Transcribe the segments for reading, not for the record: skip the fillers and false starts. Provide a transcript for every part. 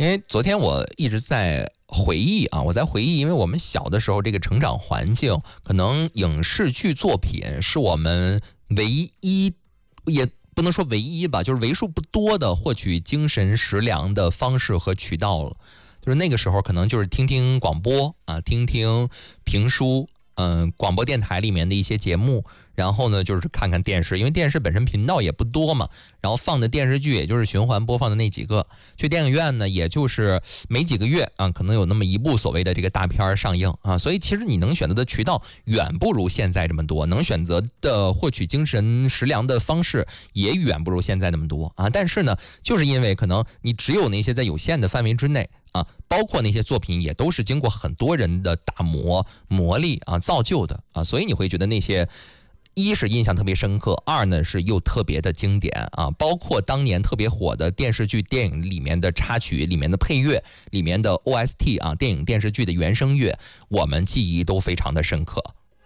因为昨天我一直在回忆啊，因为我们小的时候这个成长环境，可能影视剧作品是我们唯一，也不能说唯一吧，就是为数不多的获取精神食粮的方式和渠道了。就是那个时候可能就是听听广播啊，听听评书，广播电台里面的一些节目，然后呢就是看看电视，因为电视本身频道也不多嘛，然后放的电视剧也就是循环播放的那几个。去电影院呢，也就是没几个月啊，可能有那么一部所谓的这个大片上映啊，所以其实你能选择的渠道远不如现在这么多，能选择的获取精神食粮的方式也远不如现在那么多啊。但是呢，就是因为可能你只有那些在有限的范围之内啊，包括那些作品也都是经过很多人的打磨砺啊造就的啊，所以你会觉得那些一是印象特别深刻，二呢是又特别的经典啊，包括当年特别火的电视剧、电影里面的插曲、里面的配乐、里面的 OST 啊，电影电视剧的原声乐，我们记忆都非常的深刻。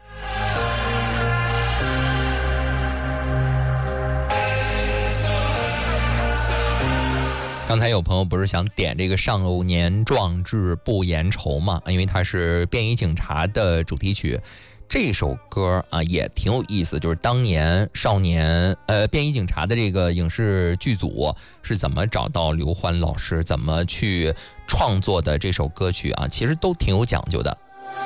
刚才有朋友不是想点这个少年壮志不言愁嘛？因为它是便衣警察的主题曲。这首歌啊也挺有意思，就是当年便衣警察的这个影视剧组是怎么找到刘欢老师，怎么去创作的这首歌曲啊，其实都挺有讲究的。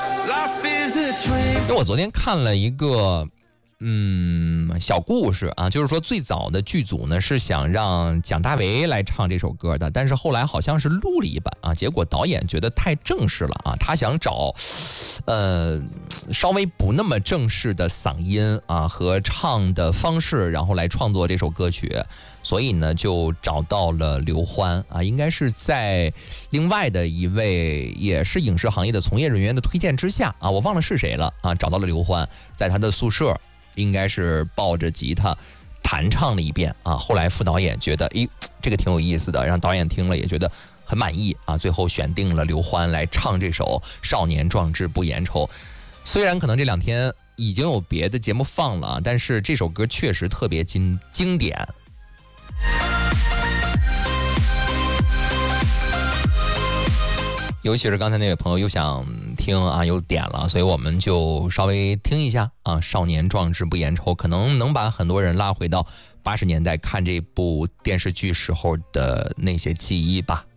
因为我昨天看了一个小故事啊，就是说最早的剧组呢是想让蒋大为来唱这首歌的，但是后来好像是录了一版啊，结果导演觉得太正式了啊，他想找稍微不那么正式的嗓音啊和唱的方式，然后来创作这首歌曲，所以呢就找到了刘欢啊，应该是在另外的一位也是影视行业的从业人员的推荐之下啊，我忘了是谁了啊，找到了刘欢，在他的宿舍应该是抱着吉他弹唱了一遍啊，后来副导演觉得这个挺有意思的，让导演听了也觉得很满意啊，最后选定了刘欢来唱这首《少年壮志不言愁》。虽然可能这两天已经有别的节目放了，但是这首歌确实特别经典。尤其是刚才那位朋友又想听啊，又点了，所以我们就稍微听一下啊，《少年壮志不言愁》，可能能把很多人拉回到80年代看这部电视剧时候的那些记忆吧。